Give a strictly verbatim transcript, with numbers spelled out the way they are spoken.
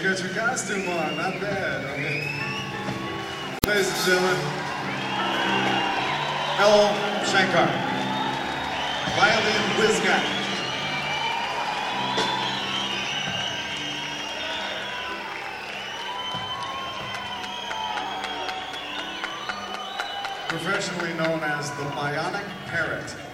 you got your costume on. Not bad. Okay. Ladies and gentlemen, L. Shankar, violin whiz guy. Professionally known as the Bionic Parrot.